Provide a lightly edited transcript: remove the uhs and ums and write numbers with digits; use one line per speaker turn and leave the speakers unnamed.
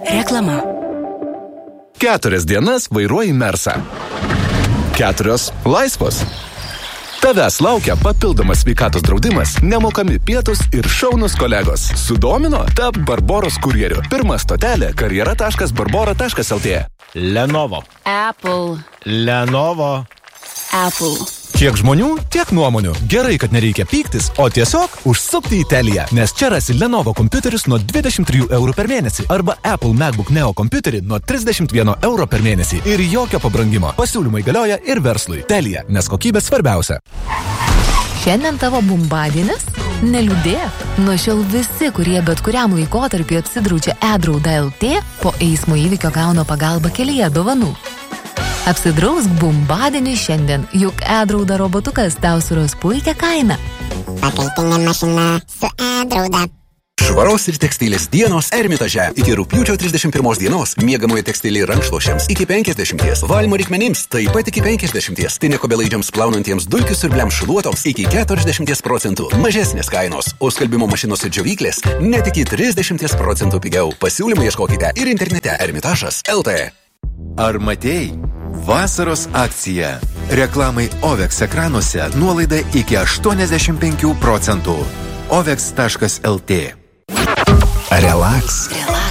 Reklama.
4 dienas vairuoji Mersą. 4 laisvos. Tavęs laukia papildomas sveikatos draudimas, nemokami pietūs ir šaunus kolegos. Sudomino? Tap Barboros kurjeriu. Pirma stotelė karjera.barbora.lt.
Lenovo.
Apple.
Lenovo.
Apple.
Kiek žmonių, tiek nuomonių. Gerai, kad nereikia pyktis, o tiesiog užsukti į Teliją, nes čia rasi Lenovo kompiuterius nuo 23 eurų per mėnesį arba Apple MacBook Neo kompiuterį nuo 31 euro per mėnesį ir jokio pabrangimo. Pasiūlymai galioja ir verslui. Telija, nes kokybė svarbiausia.
Šiandien tavo bumbadienis? Neliūdėk. Nuo šiol visi, kurie bet kuriam laikotarpiu apsidraudžia e-drauda LT, po eismo įvykio gauna pagalbą kelyje dovanų. Apsidrausk bumbadienį šiandien, juk e-drauda robotukas tau suras puikią kainą.
Pakaitinė mašina su e-drauda.
Švaros ir tekstilės dienos Ermitaže. Iki rugpjūčio 31 dienos miegamojo tekstilė rankšluosčiams iki 50, valymo reikmenims taip pat iki 50, tinekobelaidžiams plaunantiems dulkių siurbliams šluotoms iki 40% mažesnės kainos, o skalbimo mašinos ir džiovyklės net iki 30% pigiau. Pasiūlymą ieškokite ir internete ermitažas.lt.
Ar matėjai? Vasaros akcija. Reklamai OVEX ekranuose nuolaida iki 85%. OVEX.lt.
Relax.
Relax.